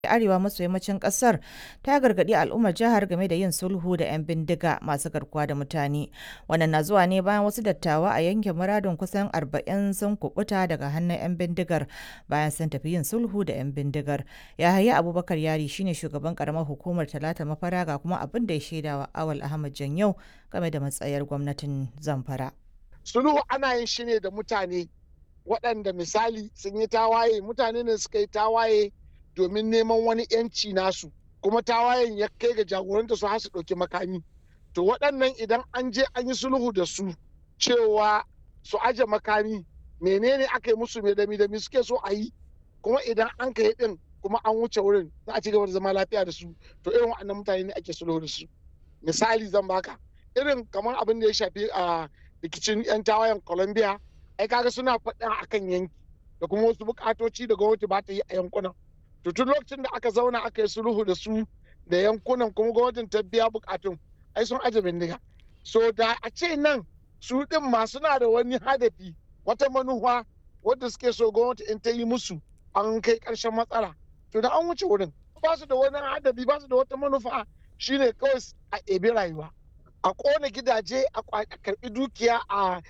arewa maso yammacin kasar ta gargaɗi al'ummar jihar game da yin sulhu da 'yan bindiga masu garkuwa da mutane. Wannan na zuwa ne bayan wasu dattawa a yankin muradun kusan 40 sun kubuta daga hannun 'yan bindigar bayan sun tafi yin sulhu da 'yan bindigar. Yahaya Abubakar Yari shine shugaban karamar hukumar Talata Mafara ga kuma abin da ya shaidawa Awal Ahmad Janyau game da matsayar gwamnatin Zamfara. Sulhu ana yin shi ne da mutane waɗanda misali sun yi tawaye, mutane ne suka yi tawaye domin neman wani 'yanci nasu, kuma tawayen ya kai ga jagoranta su har su ɗauki makami. To waɗannan idan an je an yi sulhu da su cewa su aje makami, menene aka yi musu, mai dami suke so a yi, kuma idan an kai din kuma an wuce wurin za a ci gaba da zama lafiya da su. To irin waɗannan mutane ne ake sulhu da su. Misali zan baka irin kamar abin da ya shafi a rikicin 'yan tawayen Colombia, ai kaga suna faɗa akan yanki da kuma wasu bukatoci da gwamnati ba ta yi a yankunan. To tun lokacin da aka zauna aka yi sulhu da su da yankunan kuma gwamnatin ta biya bukatun, ai sun aje bindiga. So da a ce nan su din ma suna da wani hadafi, wata manufa wadda suke so gwamnati in ta yi musu an kai ƙarshen matsala, to da an wuce wurin. Ba su da wani hadafi, ba su da wata manufa, shine kawai a ebi rayuwa, a ƙona gidaje, a karɓi dukiya,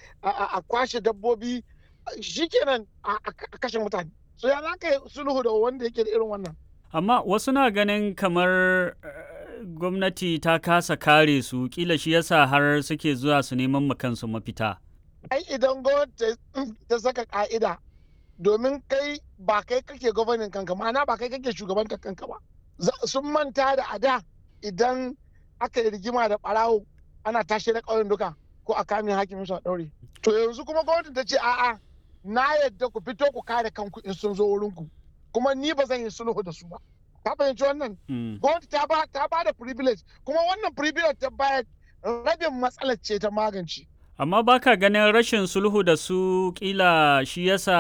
a kwashe dabbobi, shikenan a kashe mutane. So ya za ka yi sulhu da wanda yake da irin wannan? Amma wasu na ganin kamar gwamnati ta kasa kare su, kila shi yasa har suke zuwa su neman kansu mafita. Ai idan gwamnati ta saka ka'ida, domin kai ba kai kake gwamnatin kanka, ma'ana ba kai kake shugabantar kanka ba. Sun manta da ada idan aka yi rigima da ɓarawo ana tashi da ƙauyen duka ko a kamin hakimin su a ɗaure. To yanzu kuma gwamnati ta ce a'a, na yadda ku fito ku kare kanku in sun zo wurinku, kuma ni ba zan yi sulhu da su ba. Ka fahimci wannan? Gwamnati ta ba da privilege, kuma wannan privilege ta bayar rabin matsalar ce ta magance. Amma baka ganin rashin sulhu da su kila shi yasa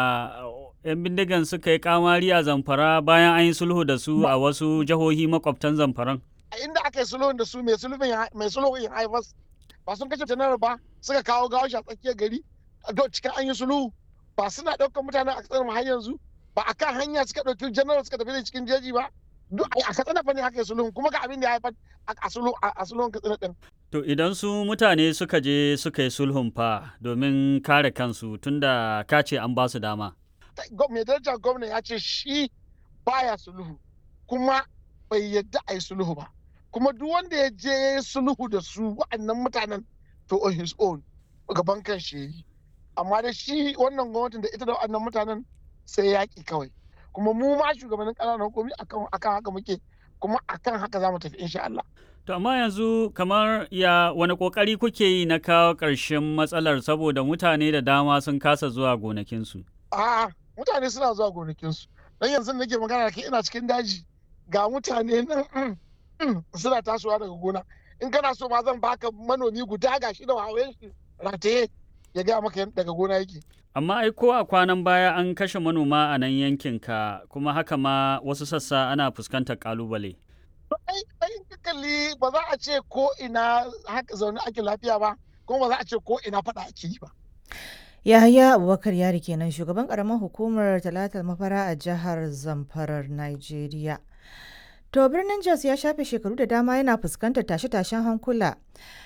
'yan bindigan suka yi kamari a Zamfara bayan an yi sulhu da su a wasu jihohi makwabtan Zamfaran? A inda aka yi sulhun da su mai sulhun ya haifas, ba sun kashe janar ba, suka kawo gawo shi a tsakiyar gari cikin an yi sulhu, ba suna ɗaukar mutane a katsina har yanzu, ba a kan hanya suka ɗauki janar suka tafi da cikin jeji ba, duk a katsina fa ne aka yi sulhun, kuma ga abin da ya haifar a sulhun katsina ɗin. To idan su mutane suka je suka yi sulhun fa domin kare kansu tunda ka ce an ba su dama. Mai daraja gwamna ya ce shi baya sulhu, kuma bai yadda a yi sulhu ba, kuma duk wanda ya je ya yi sulhu da su wa'annan mutanen to on his own gaban kan shi yi. Amma da shi wannan gwamnatin da ita da wa'annan mutanen sai yaƙi kawai, kuma mu ma shugabannin ƙananan hukumi akan haka muke, kuma akan haka za mu tafi insha Allah. To amma yanzu kamar wani ƙoƙari kuke yi na kawo ƙarshen matsalar saboda mutane da dama sun kasa zuwa gonakinsu? A'a, mutane suna zuwa gonakinsu. Don yanzu nake magana da kai ina cikin daji, ga mutane nan suna tasowa daga gona. In kana so ma zan baka manomi guda gashi da wawayen shi rataye ya gaya maka daga gona yake. Amma ai ko a kwanan baya an kashe manoma a nan yankinka, kuma haka ma wasu sassa ana fuskantar ƙalubale. Ai kalli ba za a ce ko ina haka zaune ake lafiya ba, kuma ba za a ce ko ina faɗa ake yi ba. Yahaya Abubakar Yari kenan shugaban karamar hukumar Talata Mafara a jihar Zamfarar Najeriya. To birnin Jos ya shafe shekaru da dama yana fuskantar tashe-tashen hankula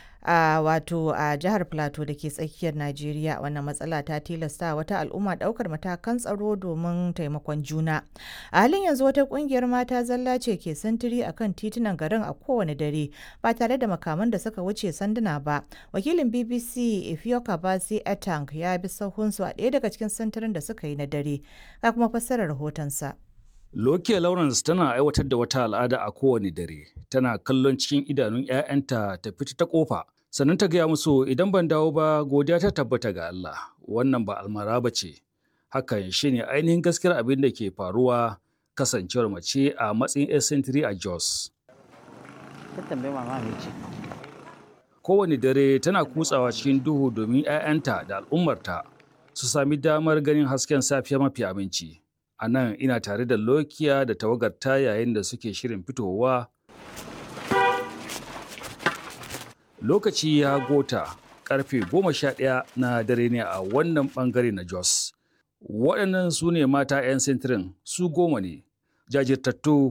a jihar Plateau da ke tsakiyar Najeriya. Wannan matsala ta tilasta wata al'umma daukar matakan tsaro domin taimakon juna. A halin yanzu wata kungiyar mata zalla ce ke sintiri akan titunan garin a kowane dare ba tare da makaman da suka wuce sanduna ba. Wakilin BBC Ifyoka Basi Etang ya bi sahunsu a ɗaya daga cikin sintirin da suka yi na dare. Ga kuma fassarar rahotonsa. Lokiya Lawrence tana aiwatar da wata al'ada a kowane dare. Tana kallon cikin idanun 'ya'yanta ta fita ta kofa. Sannan ta gaya musu idan ban dawo ba godiya ta tabbata ga Allah. Wannan ba almara ba ce. Hakan shine ainihin gaskiyar abin da ke faruwa kasancewar mace a matsayin 'yar sentiri a Jos. Kowane dare tana kutsawa cikin duhu domin 'ya'yanta da al'ummarta su sami damar ganin hasken safiya mafi aminci. A nan ina tare da Lokiya da tawagarta yayin da suke shirin fitowa. Lokaci ya gota karfe 11 na dare ne a wannan bangare na Jos. Waɗannan su ne mata 'yan sintirin, su 10 ne. jajirtattu